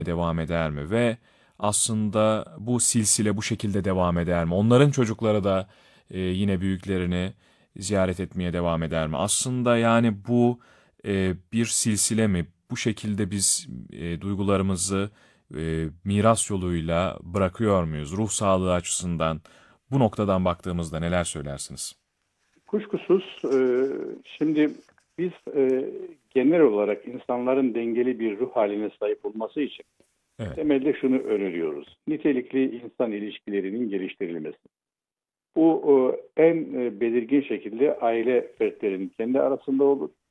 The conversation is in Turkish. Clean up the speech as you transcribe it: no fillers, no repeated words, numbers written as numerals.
devam eder mi? Ve aslında bu silsile bu şekilde devam eder mi? Onların çocukları da yine büyüklerini ziyaret etmeye devam eder mi? Aslında yani bu bir silsile mi? Bu şekilde biz duygularımızı miras yoluyla bırakıyor muyuz? Ruh sağlığı açısından bu noktadan baktığımızda neler söylersiniz? Kuşkusuz şimdi biz genel olarak insanların dengeli bir ruh haline sahip olması için Evet, temelde şunu öneriyoruz. Nitelikli insan ilişkilerinin geliştirilmesi. Bu en belirgin şekilde aile fertlerinin kendi arasında olur.